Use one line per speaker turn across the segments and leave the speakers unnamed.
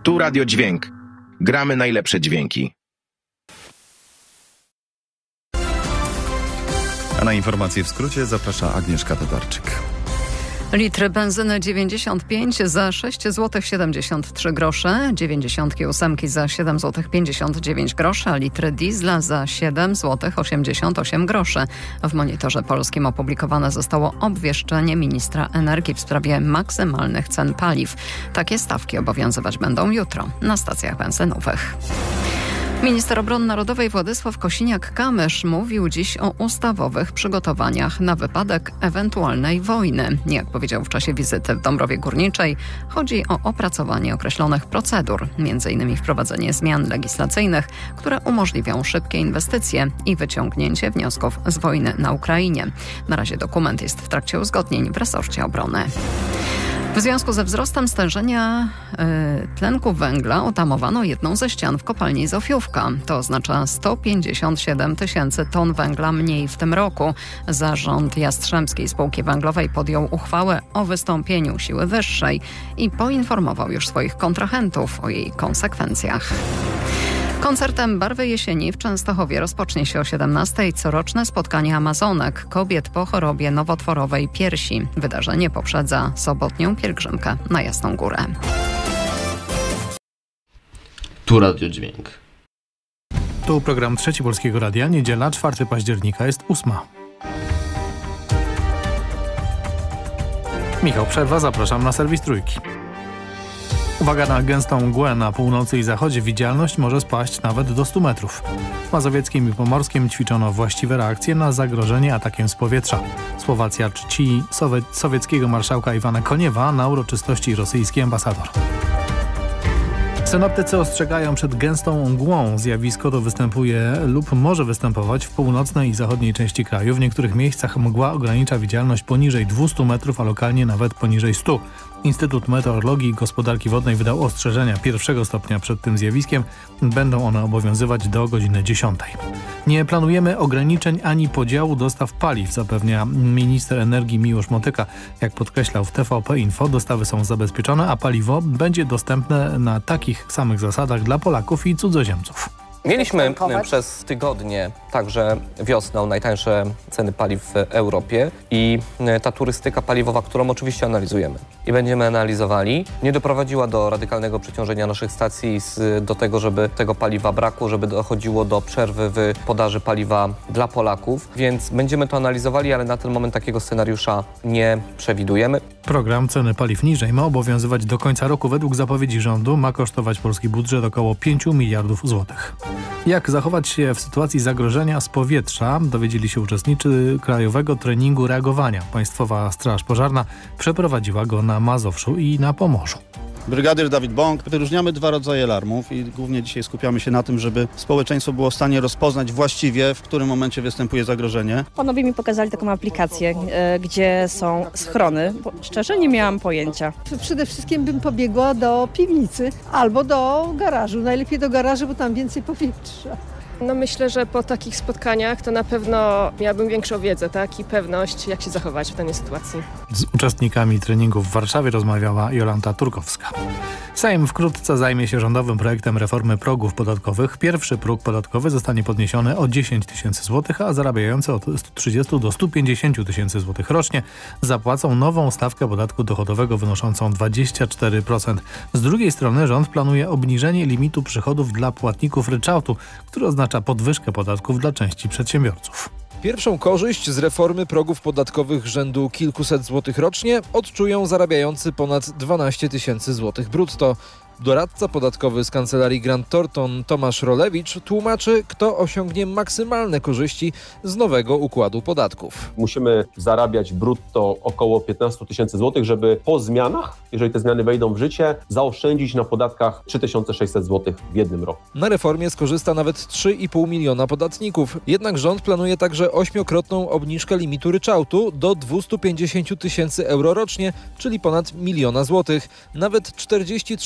Tu Radio Dźwięk. Gramy najlepsze dźwięki.
A na informacje w skrócie zaprasza Agnieszka Tatarczyk.
Litr benzyny 95 za 6 zł 73 grosze, 98 za 7 zł 59 groszy, a litr diesla za 7 zł 88 groszy. W Monitorze Polskim opublikowane zostało obwieszczenie ministra energii w sprawie maksymalnych cen paliw. Takie stawki obowiązywać będą jutro na stacjach benzynowych. Minister Obrony Narodowej Władysław Kosiniak-Kamysz mówił dziś o ustawowych przygotowaniach na wypadek ewentualnej wojny. Jak powiedział w czasie wizyty w Dąbrowie Górniczej, chodzi o opracowanie określonych procedur, m.in. wprowadzenie zmian legislacyjnych, które umożliwią szybkie inwestycje i wyciągnięcie wniosków z wojny na Ukrainie. Na razie dokument jest w trakcie uzgodnień w resorcie obrony. W związku ze wzrostem stężenia tlenku węgla otamowano jedną ze ścian w kopalni Zofiówka. To oznacza 157 tysięcy ton węgla mniej w tym roku. Zarząd Jastrzębskiej Spółki Węglowej podjął uchwałę o wystąpieniu siły wyższej i poinformował już swoich kontrahentów o jej konsekwencjach. Koncertem Barwy Jesieni w Częstochowie rozpocznie się o 17:00 coroczne spotkanie Amazonek, kobiet po chorobie nowotworowej piersi. Wydarzenie poprzedza sobotnią pielgrzymkę na Jasną Górę.
Tu Radio Dźwięk.
Tu program Trzeci Polskiego Radia, niedziela 4 października, jest 8:00. Michał Przerwa, zapraszam na serwis Trójki. Uwaga na gęstą mgłę na północy i zachodzie. Widzialność może spaść nawet do 100 metrów. W Mazowieckim i Pomorskim ćwiczono właściwe reakcje na zagrożenie atakiem z powietrza. Słowacja czci sowieckiego marszałka Iwana Koniewa, na uroczystości rosyjski ambasador. Synoptycy ostrzegają przed gęstą mgłą. Zjawisko to występuje lub może występować w północnej i zachodniej części kraju. W niektórych miejscach mgła ogranicza widzialność poniżej 200 metrów, a lokalnie nawet poniżej 100. Instytut Meteorologii i Gospodarki Wodnej wydał ostrzeżenia 1. stopnia przed tym zjawiskiem. Będą one obowiązywać do godziny 10:00. Nie planujemy ograniczeń ani podziału dostaw paliw, zapewnia minister energii Miłosz Motyka. Jak podkreślał w TVP Info, dostawy są zabezpieczone, a paliwo będzie dostępne na takich samych zasadach dla Polaków i cudzoziemców.
Mieliśmy przez tygodnie, także wiosną, najtańsze ceny paliw w Europie i ta turystyka paliwowa, którą oczywiście analizujemy i będziemy analizowali, nie doprowadziła do radykalnego przeciążenia naszych stacji, do tego, żeby tego paliwa brakło, żeby dochodziło do przerwy w podaży paliwa dla Polaków, więc będziemy to analizowali, ale na ten moment takiego scenariusza nie przewidujemy.
Program Ceny Paliw Niżej ma obowiązywać do końca roku. Według zapowiedzi rządu ma kosztować polski budżet około 5 miliardów złotych. Jak zachować się w sytuacji zagrożenia z powietrza, dowiedzieli się uczestnicy Krajowego Treningu Reagowania. Państwowa Straż Pożarna przeprowadziła go na Mazowszu i na Pomorzu.
Brygadyr Dawid Bąk. Wyróżniamy 2 rodzaje alarmów i głównie dzisiaj skupiamy się na tym, żeby społeczeństwo było w stanie rozpoznać właściwie, w którym momencie występuje zagrożenie.
Panowie mi pokazali taką aplikację, gdzie są schrony. Szczerze nie miałam pojęcia.
Przede wszystkim bym pobiegła do piwnicy albo do garażu. Najlepiej do garażu, bo tam więcej powietrza.
No myślę, że po takich spotkaniach to na pewno miałabym większą wiedzę, tak, i pewność, jak się zachować w danej sytuacji.
Z uczestnikami treningu w Warszawie rozmawiała Jolanta Turkowska. Sejm wkrótce zajmie się rządowym projektem reformy progów podatkowych. Pierwszy próg podatkowy zostanie podniesiony o 10 tysięcy złotych, a zarabiający od 130 do 150 tysięcy złotych rocznie zapłacą nową stawkę podatku dochodowego wynoszącą 24%. Z drugiej strony rząd planuje obniżenie limitu przychodów dla płatników ryczałtu, który oznacza podwyżkę podatków dla części przedsiębiorców.
Pierwszą korzyść z reformy progów podatkowych rzędu kilkuset złotych rocznie odczują zarabiający ponad 12 tysięcy złotych brutto. Doradca podatkowy z kancelarii Grant Thornton Tomasz Rolewicz tłumaczy, kto osiągnie maksymalne korzyści z nowego układu podatków.
Musimy zarabiać brutto około 15 tysięcy złotych, żeby po zmianach, jeżeli te zmiany wejdą w życie, zaoszczędzić na podatkach 3600 złotych w jednym roku.
Na reformie skorzysta nawet 3,5 miliona podatników. Jednak rząd planuje także 8-krotną obniżkę limitu ryczałtu do 250 tysięcy euro rocznie, czyli ponad 1 000 000 złotych. Nawet 43 tysiące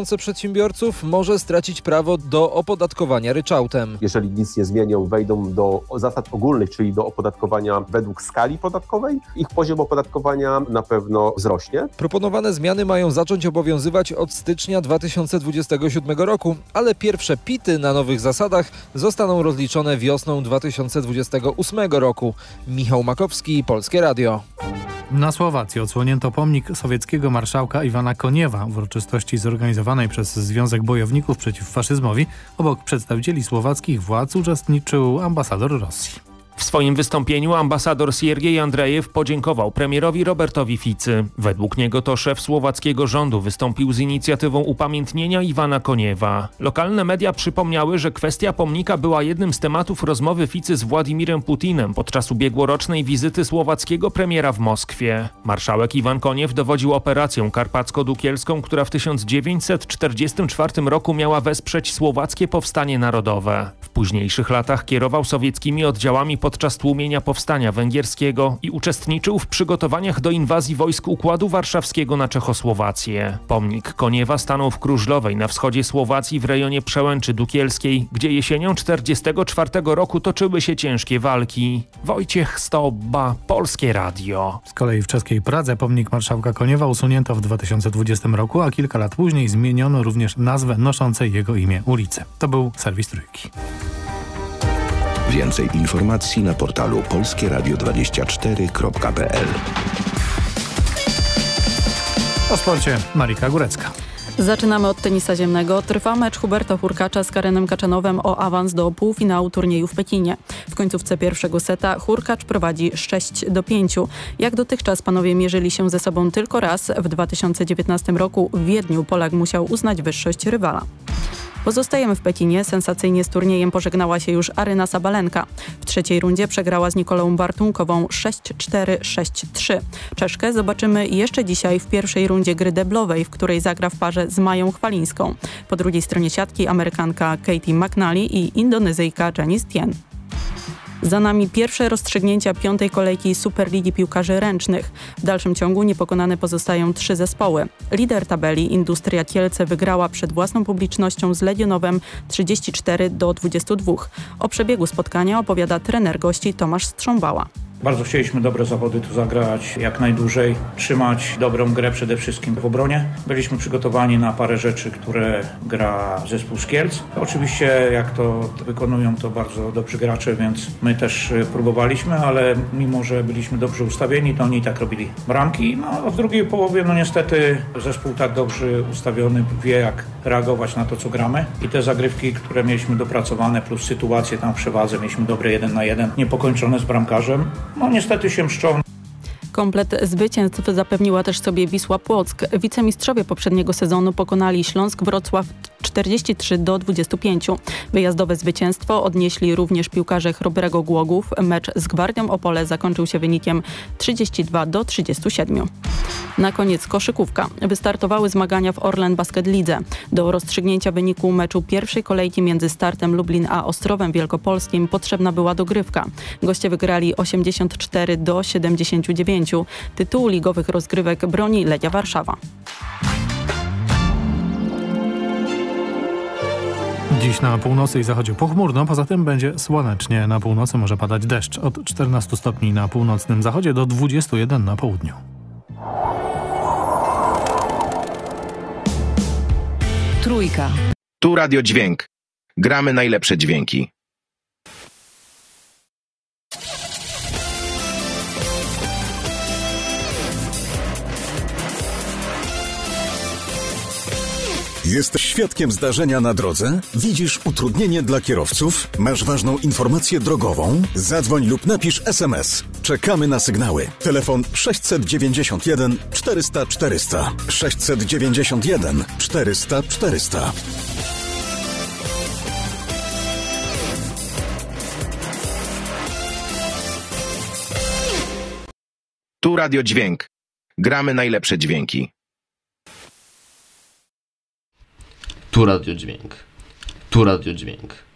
tysiące przedsiębiorców może stracić prawo do opodatkowania ryczałtem.
Jeżeli nic nie zmienią, wejdą do zasad ogólnych, czyli do opodatkowania według skali podatkowej, ich poziom opodatkowania na pewno wzrośnie.
Proponowane zmiany mają zacząć obowiązywać od stycznia 2027 roku, ale pierwsze PIT-y na nowych zasadach zostaną rozliczone wiosną 2028 roku. Michał Makowski, Polskie Radio.
Na Słowacji odsłonięto pomnik sowieckiego marszałka Iwana Koniewa w uroczystości zorganizowanej przez Związek Bojowników przeciw Faszyzmowi. Obok przedstawicieli słowackich władz uczestniczył ambasador Rosji.
W swoim wystąpieniu ambasador Siergiej Andrejew podziękował premierowi Robertowi Ficy. Według niego to szef słowackiego rządu wystąpił z inicjatywą upamiętnienia Iwana Koniewa. Lokalne media przypomniały, że kwestia pomnika była jednym z tematów rozmowy Ficy z Władimirem Putinem podczas ubiegłorocznej wizyty słowackiego premiera w Moskwie. Marszałek Iwan Koniew dowodził operacją karpacko-dukielską, która w 1944 roku miała wesprzeć słowackie powstanie narodowe. W późniejszych latach kierował sowieckimi oddziałami podczas tłumienia powstania węgierskiego i uczestniczył w przygotowaniach do inwazji wojsk Układu Warszawskiego na Czechosłowację. Pomnik Koniewa stanął w Krużlowej na wschodzie Słowacji w rejonie Przełęczy Dukielskiej, gdzie jesienią 1944 roku toczyły się ciężkie walki. Wojciech Stobba, Polskie Radio.
Z kolei w czeskiej Pradze pomnik marszałka Koniewa usunięto w 2020 roku, a kilka lat później zmieniono również nazwę noszącej jego imię ulicy. To był serwis Trójki.
Więcej informacji na portalu polskieradio24.pl.
O sporcie Marika Górecka.
Zaczynamy od tenisa ziemnego. Trwa mecz Huberta Hurkacza z Karenem Kachanowem o awans do półfinału turnieju w Pekinie. W końcówce pierwszego seta Hurkacz prowadzi 6-5. Jak dotychczas panowie mierzyli się ze sobą tylko raz. W 2019 roku w Wiedniu Polak musiał uznać wyższość rywala. Pozostajemy w Pekinie. Sensacyjnie z turniejem pożegnała się już Aryna Sabalenka. W trzeciej rundzie przegrała z Nikolą Bartunkową 6-4, 6-3. Czeszkę zobaczymy jeszcze dzisiaj w pierwszej rundzie gry deblowej, w której zagra w parze z Mają Chwalińską. Po drugiej stronie siatki Amerykanka Katie McNally i Indonezyjka Janice Tien. Za nami pierwsze rozstrzygnięcia piątej kolejki Superligi Piłkarzy Ręcznych. W dalszym ciągu niepokonane pozostają 3 zespoły. Lider tabeli Industria Kielce wygrała przed własną publicznością z Legionowem 34-22. O przebiegu spotkania opowiada trener gości Tomasz Strząbała.
Bardzo chcieliśmy dobre zawody tu zagrać, jak najdłużej, trzymać dobrą grę przede wszystkim w obronie. Byliśmy przygotowani na parę rzeczy, które gra zespół z Kielc. Oczywiście jak to wykonują, to bardzo dobrzy gracze, więc my też próbowaliśmy, ale mimo, że byliśmy dobrze ustawieni, to oni i tak robili bramki. No a w drugiej połowie, no niestety zespół tak dobrze ustawiony wie, jak reagować na to, co gramy. I te zagrywki, które mieliśmy dopracowane, plus sytuacje tam w przewadze, mieliśmy dobre 1 na 1, niepokończone z bramkarzem. No niestety się mszczą.
Komplet zwycięstw zapewniła też sobie Wisła Płock. Wicemistrzowie poprzedniego sezonu pokonali Śląsk Wrocław 43-25. Wyjazdowe zwycięstwo odnieśli również piłkarze Chrobrego Głogów. Mecz z Gwardią Opole zakończył się wynikiem 32-37. Na koniec koszykówka. Wystartowały zmagania w Orlen Basket Lidze. Do rozstrzygnięcia wyniku meczu pierwszej kolejki między Startem Lublin a Ostrowem Wielkopolskim potrzebna była dogrywka. Goście wygrali 84-79. Tytułu ligowych rozgrywek broni Legia Warszawa.
Dziś na północy i zachodzie pochmurno, poza tym będzie słonecznie. Na północy może padać deszcz. Od 14 stopni na północnym zachodzie do 21 na południu.
Trójka. Tu Radio Dźwięk. Gramy najlepsze dźwięki.
Jesteś świadkiem zdarzenia na drodze? Widzisz utrudnienie dla kierowców? Masz ważną informację drogową? Zadzwoń lub napisz SMS. Czekamy na sygnały. Telefon 691 400 400. 691 400 400.
Tu Radio Dźwięk. Gramy najlepsze dźwięki.
Tu Radio Dźwięk. Tu Radio Dźwięk.